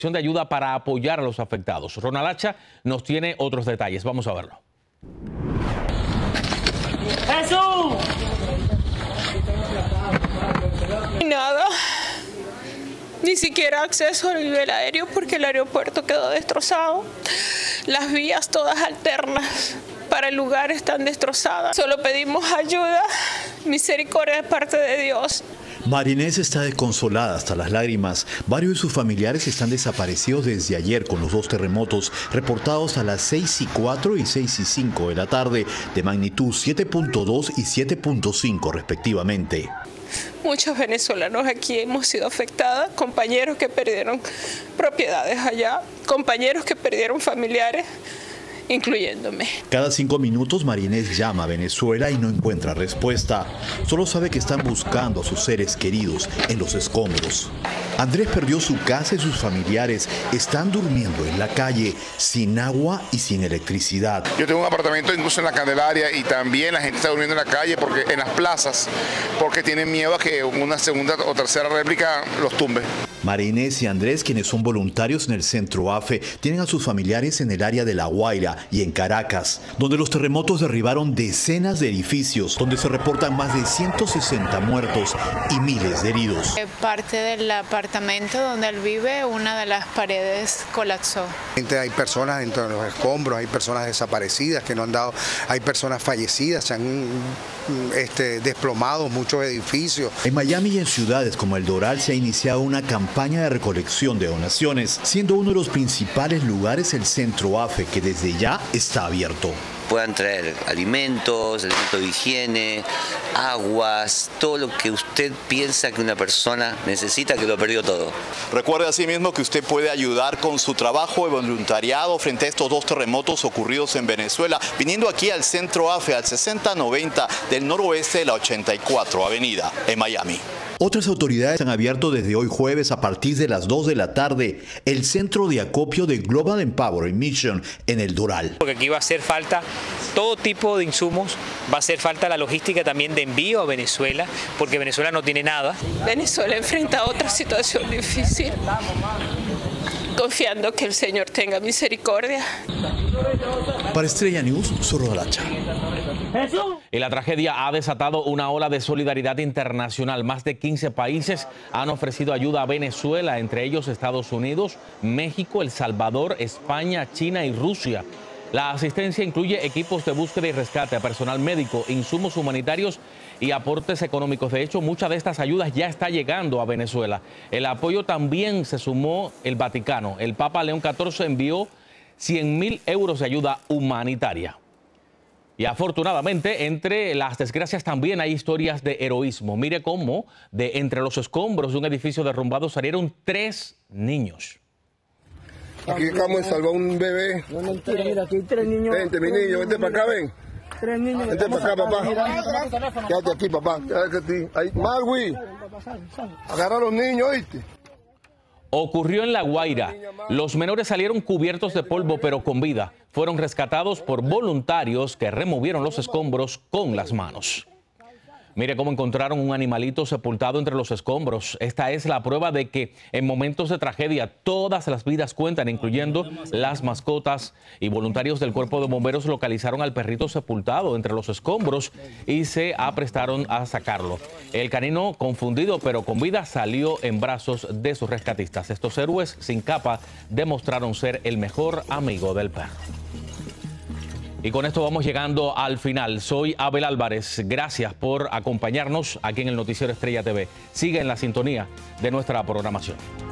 de ayuda para apoyar a los afectados. Ronald Hacha nos tiene otros detalles. Vamos a verlo. ¡Jesús! Nada, ni siquiera acceso al nivel aéreo porque el aeropuerto quedó destrozado. Las vías todas alternas para el lugar están destrozadas. Solo pedimos ayuda, misericordia de parte de Dios. María Inés está desconsolada hasta las lágrimas. Varios de sus familiares están desaparecidos desde ayer con los dos terremotos reportados a las 6:04 y 6:05 de la tarde, de magnitud 7.2 y 7.5 respectivamente. Muchos venezolanos aquí hemos sido afectados, compañeros que perdieron propiedades allá, compañeros que perdieron familiares, incluyéndome. Cada 5 minutos María Inés llama a Venezuela y no encuentra respuesta. Solo sabe que están buscando a sus seres queridos en los escombros. Andrés perdió su casa y sus familiares están durmiendo en la calle, sin agua y sin electricidad. Yo tengo un apartamento incluso en la Candelaria y también la gente está durmiendo en la calle, en las plazas, porque tienen miedo a que una segunda o tercera réplica los tumbe. María Inés y Andrés, quienes son voluntarios en el Centro AFE, tienen a sus familiares en el área de La Guaira y en Caracas, donde los terremotos derribaron decenas de edificios, donde se reportan más de 160 muertos y miles de heridos. Parte del apartamento donde él vive, una de las paredes colapsó. Hay personas dentro de los escombros, hay personas desaparecidas que no han dado, hay personas fallecidas, se han desplomado muchos edificios. En Miami y en ciudades como El Doral se ha iniciado una campaña de recolección de donaciones, siendo uno de los principales lugares el Centro AFE, que desde ya está abierto. Puedan traer alimentos, elementos de higiene, aguas, todo lo que usted piensa que una persona necesita, que lo perdió todo. Recuerde asimismo que usted puede ayudar con su trabajo de voluntariado frente a estos dos terremotos ocurridos en Venezuela, viniendo aquí al Centro AFE al 6090 del noroeste de la 84 Avenida, en Miami. Otras autoridades han abierto desde hoy jueves a partir de las 2 de la tarde el centro de acopio de Global Empowerment Mission en El Doral. Porque aquí va a hacer falta todo tipo de insumos, va a hacer falta la logística también de envío a Venezuela, porque Venezuela no tiene nada. Venezuela enfrenta otra situación difícil, confiando que el Señor tenga misericordia. Para Estrella News, soy Ronald Hacha. Y la tragedia ha desatado una ola de solidaridad internacional. Más de 15 países han ofrecido ayuda a Venezuela, entre ellos Estados Unidos, México, El Salvador, España, China y Rusia. La asistencia incluye equipos de búsqueda y rescate, personal médico, insumos humanitarios y aportes económicos. De hecho, muchas de estas ayudas ya está llegando a Venezuela. El apoyo también se sumó el Vaticano. El Papa León XIV envió 100.000 euros de ayuda humanitaria. Y afortunadamente, entre las desgracias también hay historias de heroísmo. Mire cómo de entre los escombros de un edificio derrumbado salieron 3 niños. Aquí acabamos de salvar un bebé. No, mentira, mira, aquí hay 3 niños. Vente, mi niño, vente para acá, ven. 3 niños. Vente para acá, papá. Quédate aquí, papá. Quédate aquí. Ahí, Marwi, agarra a los niños, ¿oíste? Ocurrió en La Guaira. Los menores salieron cubiertos de polvo, pero con vida. Fueron rescatados por voluntarios que removieron los escombros con las manos. Mire cómo encontraron un animalito sepultado entre los escombros. Esta es la prueba de que en momentos de tragedia todas las vidas cuentan, incluyendo las mascotas. Y voluntarios del Cuerpo de Bomberos localizaron al perrito sepultado entre los escombros y se aprestaron a sacarlo. El canino, confundido pero con vida, salió en brazos de sus rescatistas. Estos héroes sin capa demostraron ser el mejor amigo del perro. Y con esto vamos llegando al final. Soy Abel Álvarez. Gracias por acompañarnos aquí en el Noticiero Estrella TV. Sigue en la sintonía de nuestra programación.